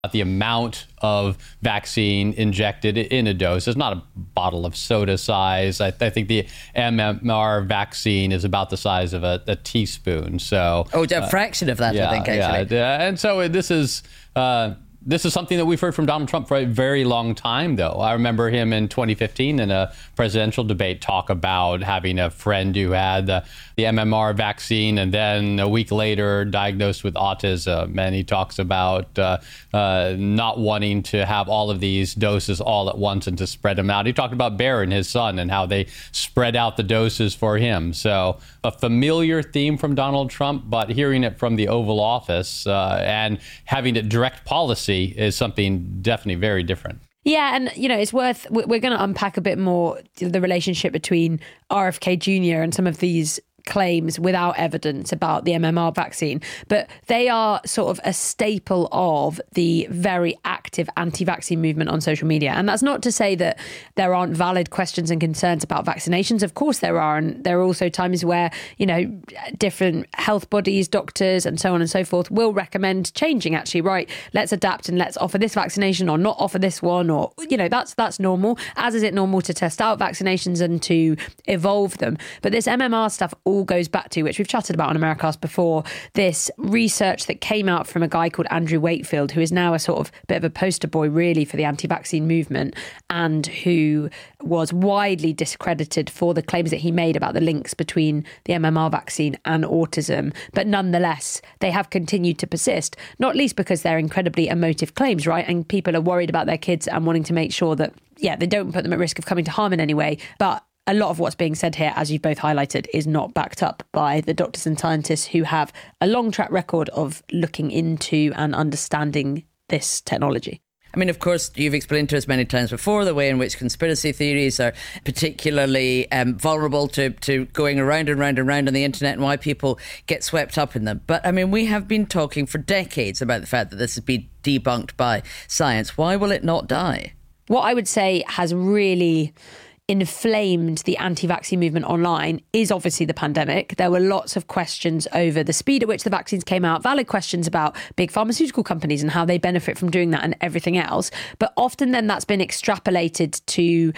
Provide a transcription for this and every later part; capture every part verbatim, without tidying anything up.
the amount of vaccine injected in a dose. It's not a bottle of soda size. I, I think the M M R vaccine is about the size of a, a teaspoon. So, oh, a fraction of that, yeah, I think, actually. Yeah. And so this is... Uh, This is something that we've heard from Donald Trump for a very long time, though. I remember him in twenty fifteen in a presidential debate talk about having a friend who had the, the M M R vaccine and then a week later diagnosed with autism. And he talks about uh, uh, not wanting to have all of these doses all at once and to spread them out. He talked about Barron, his son, and how they spread out the doses for him. So a familiar theme from Donald Trump, but hearing it from the Oval Office uh, and having it direct policy is something definitely very different. Yeah, and, you know, it's worth, we're going to unpack a bit more the relationship between R F K Junior and some of these claims without evidence about the M M R vaccine, but they are sort of a staple of the very active anti-vaccine movement on social media. And that's not to say that there aren't valid questions and concerns about vaccinations. Of course there are. And there are also times where, you know, different health bodies, doctors and so on and so forth will recommend changing, actually, right, let's adapt and let's offer this vaccination or not offer this one, or, you know, that's that's normal, as is it normal to test out vaccinations and to evolve them. But this M M R stuff all goes back to, which we've chatted about on Americast before, this research that came out from a guy called Andrew Wakefield, who is now a sort of bit of a poster boy really for the anti-vaccine movement, and who was widely discredited for the claims that he made about the links between the M M R vaccine and autism. But nonetheless, they have continued to persist, not least because they're incredibly emotive claims, right? And people are worried about their kids and wanting to make sure that, yeah, they don't put them at risk of coming to harm in any way. But a lot of what's being said here, as you've both highlighted, is not backed up by the doctors and scientists who have a long track record of looking into and understanding this technology. I mean, of course, you've explained to us many times before the way in which conspiracy theories are particularly um, vulnerable to, to going around and round and round on the internet and why people get swept up in them. But, I mean, we have been talking for decades about the fact that this has been debunked by science. Why will it not die? What I would say has really inflamed the anti-vaccine movement online is obviously the pandemic. There were lots of questions over the speed at which the vaccines came out, valid questions about big pharmaceutical companies and how they benefit from doing that and everything else. But often then that's been extrapolated to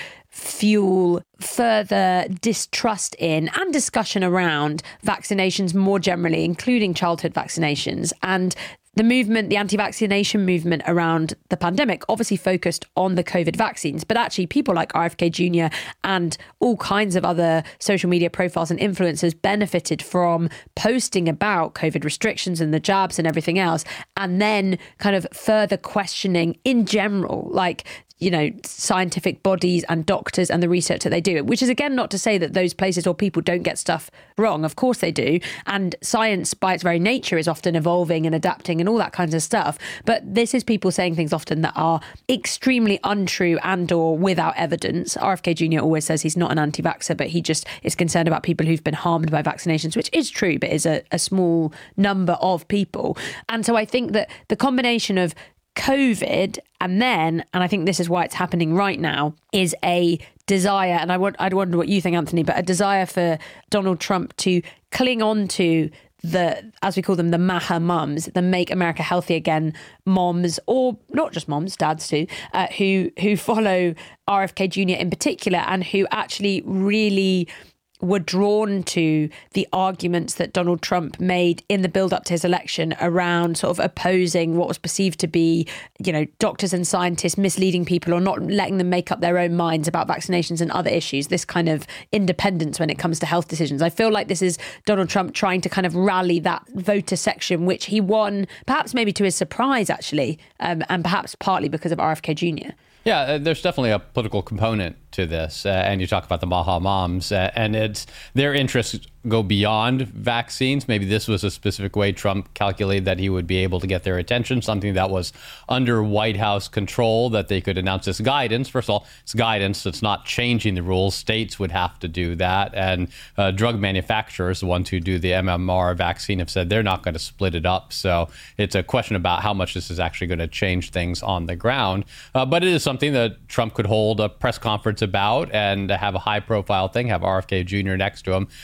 fuel further distrust in and discussion around vaccinations more generally, including childhood vaccinations. And the movement, the anti-vaccination movement around the pandemic obviously focused on the COVID vaccines, but actually people like R F K Junior and all kinds of other social media profiles and influencers benefited from posting about COVID restrictions and the jabs and everything else, and then kind of further questioning in general, like, you know, scientific bodies and doctors and the research that they do, which is, again, not to say that those places or people don't get stuff wrong. Of course they do. And science, by its very nature, is often evolving and adapting and all that kinds of stuff. But this is people saying things often that are extremely untrue and or without evidence. R F K Junior always says he's not an anti-vaxxer, but he just is concerned about people who've been harmed by vaccinations, which is true, but is a, a small number of people. And so I think that the combination of COVID and then, and I think this is why it's happening right now, is a desire, and I want, I'd wonder what you think, Anthony, but a desire for Donald Trump to cling on to the, as we call them, the MAHA mums, the Make America Healthy Again moms, or not just moms, dads too, uh, who who follow R F K Junior in particular, and who actually really were drawn to the arguments that Donald Trump made in the build-up to his election around sort of opposing what was perceived to be, you know, doctors and scientists misleading people or not letting them make up their own minds about vaccinations and other issues, this kind of independence when it comes to health decisions. I feel like this is Donald Trump trying to kind of rally that voter section, which he won, perhaps maybe to his surprise, actually, um, and perhaps partly because of R F K Junior Yeah, uh, there's definitely a political component to this. Uh, and you talk about the MAHA moms, uh, and it's their interests go beyond vaccines. Maybe this was a specific way Trump calculated that he would be able to get their attention, something that was under White House control, that they could announce this guidance. First of all, it's guidance. It's not changing the rules. States would have to do that. And uh, drug manufacturers, the ones who do the M M R vaccine, have said they're not going to split it up. So it's a question about how much this is actually going to change things on the ground. Uh, but it is something that Trump could hold a press conference about and have a high profile thing, have R F K Junior next to him, and maybe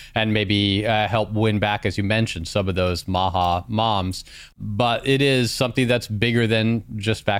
maybe uh, help win back, as you mentioned, some of those Maha moms. But it is something that's bigger than just vaccinations.